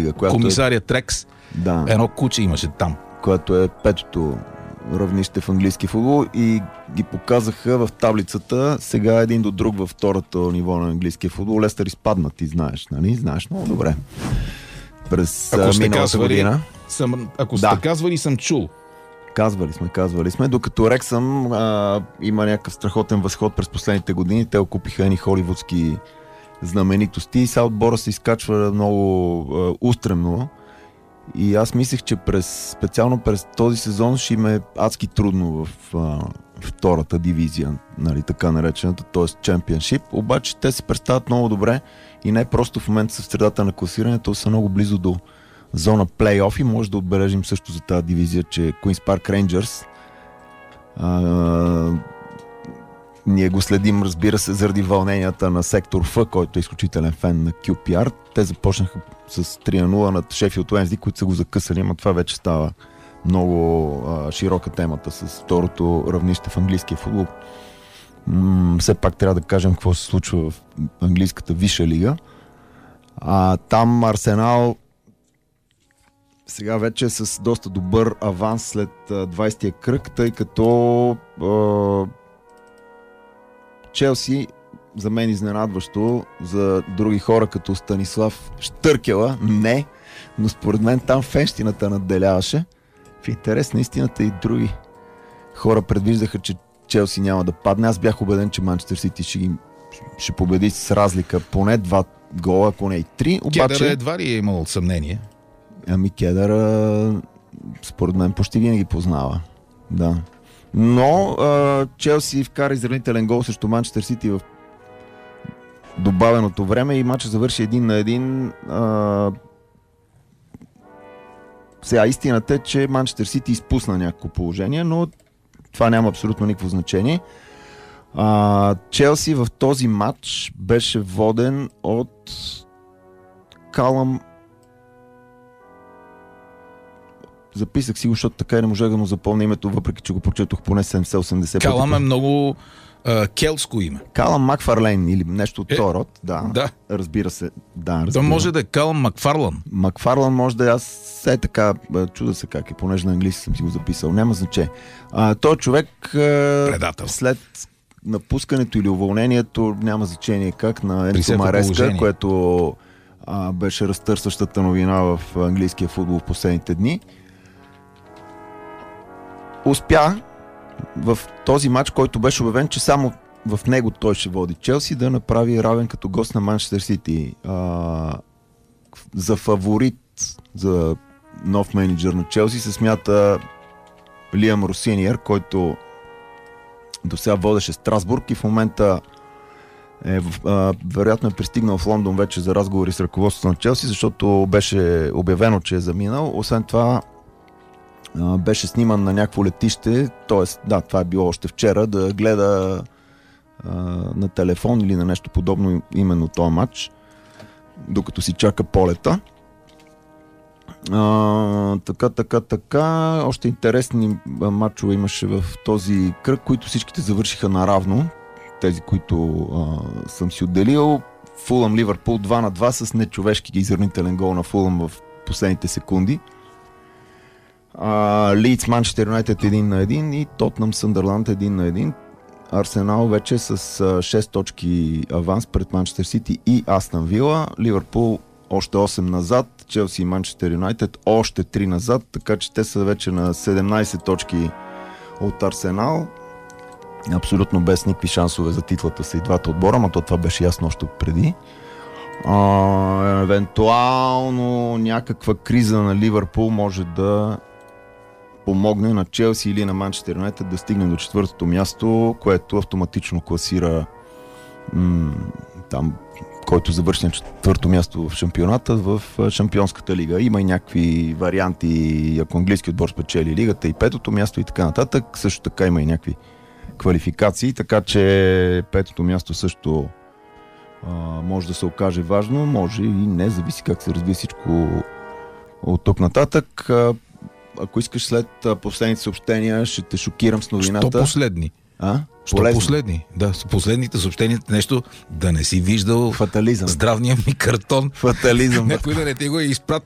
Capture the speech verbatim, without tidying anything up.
лига. Която комисария Трекс, да, едно куче имаше там. Което е петото равнище в английски футбол и ги показаха в таблицата сега един до друг във второто ниво на английския футбол. Лестър изпадна, ти знаеш, нали? Знаеш много добре. През миналата година. Съм, ако да. сте казвали, съм чул. Казвали сме, казвали сме. Докато Рексъм а, има някакъв страхотен възход през последните години. Те окупиха едни холивудски знаменитости и сега отбора се изкачва много а, устремно. И аз мислех, че през, специално през този сезон ще има адски трудно в а, втората дивизия, нали, така наречената, т.е. Чемпионшип. Обаче те се представят много добре и не просто в момента са в средата на класирането, са много близо до зона плейоф и може да отбележим също за тази дивизия, че Queen's Park Rangers а, ние го следим, разбира се, заради вълненията на сектор Ф, който е изключителен фен на Кю Пи Ар. Те започнаха с три на нула над Шефилд Уенсди, които са го закъсали, но това вече става много а, широка темата с второто равнище в английския футбол. М- все пак трябва да кажем какво се случва в английската висша лига. А, там Арсенал сега вече е с доста добър аванс след двайсетия кръг, тъй като а, Челси, за мен изненадващо, за други хора като Станислав Щъркела, не, но според мен там фенщината надделяваше. В интерес на истината и други хора предвиждаха, че Челси няма да падне. Аз бях убеден, че Манчестър Сити ще, ги, ще победи с разлика поне два гола, ако не и три. Обаче... Кедър едва ли е имал съмнение? Ами Кедър според мен почти винаги познава. Да. Но а, Челси вкара изравнителен гол срещу Манчестър Сити в добавеното време и матчът завърши един на един. А... Сега истината е, че Манчестър Сити изпусна някакво положение, но това няма абсолютно никакво значение. А, Челси в този матч беше воден от Калъм. Записах си го, защото така и не можах да му запомня името, въпреки че го прочетох поне седемдесет-осемдесет пъти. Калъм е много а, келско име. Калъм Макфарлейн или нещо от е, този род. Да, да. Разбира се. Да, То може да е Калъм Макфарлан. Макфарлан може да е, аз е така, чуда се как е, понеже на английски съм си го записал. Няма значение. А, той човек Предател. След напускането или уволнението, няма значение как, на Енцо Мареска, което а, беше разтърсващата новина в английския футбол в последните дни, успя в този матч, който беше обявен, че само в него той ще води Челси, да направи равен като гост на Манчестър Сити. А, за фаворит за нов менеджер на Челси се смята Лиам Росиниер, който до сега водеше Страсбург и в момента е, а, вероятно е пристигнал в Лондон вече за разговори с ръководството на Челси, защото беше обявено, че е заминал. Освен това беше сниман на някакво летище, т.е. да, това е било още вчера, да гледа а, на телефон или на нещо подобно именно този матч, докато си чака полета. А, така, така, така. Още интересни матчове имаше в този кръг, които всичките завършиха наравно. Тези, които а, съм си отделил. Фулъм Ливърпул два на два с нечовешки изравнителен гол на Фулъм в последните секунди. Лийдс Манчестър Юнайтед един на един и Тотнъм Съндърланд един на един. Арсенал вече с а, шест точки аванс пред Манчестър Сити и Астън Вила. Ливърпул още осем назад, Челси и Манчестър Юнайтед още три назад, така че те са вече на седемнайсет точки от Арсенал. Абсолютно без никакви шансове за титлата са и двата отбора, но то това беше ясно още преди. А, евентуално някаква криза на Ливърпул може да помогне на Челси или на Манчестър Юнайтед да стигне до четвъртото място, което автоматично класира м- там, който завърши на четвърто място в шампионата в Шампионската лига. Има и някакви варианти, ако английски отбор спечели лигата и петото място и така нататък. Също така има и някакви квалификации, така че петото място също а, може да се окаже важно, може и не, зависи как се развие всичко от тук нататък. А, ако искаш след последните съобщения, ще те шокирам с новината. Що последни? А? Що Полезно. последни? Да, с последните съобщения нещо да не си виждал Фатализъм. здравния ми картон. Фатализъм. Някой да не ти го е изпратил.